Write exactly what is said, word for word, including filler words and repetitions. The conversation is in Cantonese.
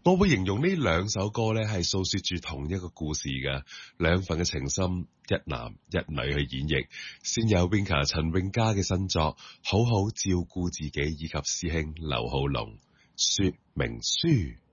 我會形容呢兩首歌咧係訴說住同一個故事嘅，兩份嘅情深，一男一女去演繹。先有 Winka 陳詠嘉嘅新作《好好照顧自己》，以及師兄劉浩龍說明書。